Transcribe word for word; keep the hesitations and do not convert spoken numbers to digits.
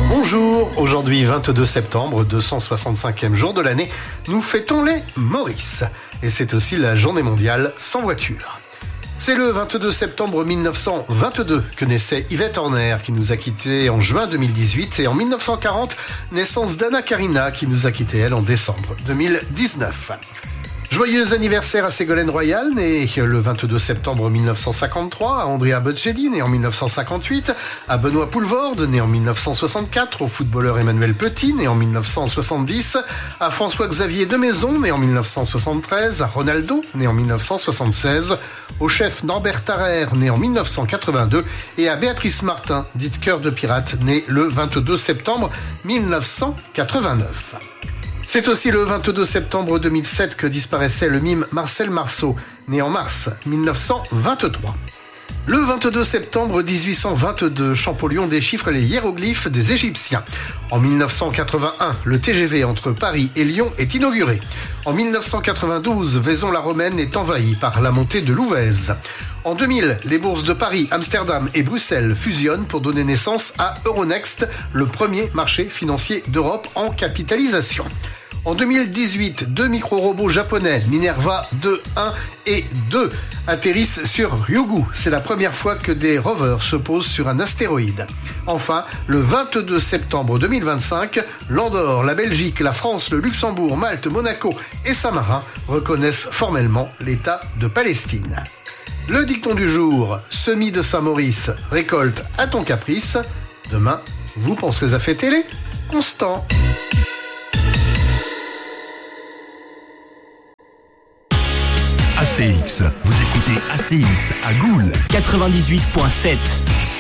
Bonjour, aujourd'hui vingt-deux septembre, deux cent soixante-cinquième jour de l'année, nous fêtons les Maurice. Et c'est aussi la journée mondiale sans voiture. C'est le vingt-deux septembre mille neuf cent vingt-deux que naissait Yvette Horner qui nous a quittés en juin deux mille dix-huit et en mille neuf cent quarante, naissance d'Anna Karina qui nous a quittés elle en décembre deux mille dix-neuf. Joyeux anniversaire à Ségolène Royal, née le vingt-deux septembre mille neuf cent cinquante-trois, à Andrea Bocelli, né en mille neuf cent cinquante-huit, à Benoît Poelvoorde, né en mille neuf cent soixante-quatre, au footballeur Emmanuel Petit, né en mille neuf cent soixante-dix, à François-Xavier Demaison, né en mille neuf cent soixante-treize, à Ronaldo, né en mille neuf cent soixante-seize, au chef Norbert Tarrer, né en mille neuf cent quatre-vingt-deux, et à Béatrice Martin, dite Cœur de Pirate, née le vingt-deux septembre mille neuf cent quatre-vingt-neuf. C'est aussi le vingt-deux septembre deux mille sept que disparaissait le mime Marcel Marceau, né en mars mille neuf cent vingt-trois. Le vingt-deux septembre dix-huit cent vingt-deux, Champollion déchiffre les hiéroglyphes des Égyptiens. En mille neuf cent quatre-vingt-un, le T G V entre Paris et Lyon est inauguré. En mille neuf cent quatre-vingt-douze, Vaison-la-Romaine est envahie par la montée de l'Ouvèze. En deux mille, les bourses de Paris, Amsterdam et Bruxelles fusionnent pour donner naissance à Euronext, le premier marché financier d'Europe en capitalisation. En deux mille dix-huit, deux micro-robots japonais, Minerva deux, un et deux, atterrissent sur Ryugu. C'est la première fois que des rovers se posent sur un astéroïde. Enfin, le vingt-deux septembre deux mille vingt-cinq, l'Andorre, la Belgique, la France, le Luxembourg, Malte, Monaco et Saint-Marin reconnaissent formellement l'État de Palestine. Le dicton du jour, semis de Saint-Maurice, récolte à ton caprice. Demain, vous penserez à fêter les Constant. A C X, vous écoutez A C X à Goules quatre-vingt-dix-huit virgule sept.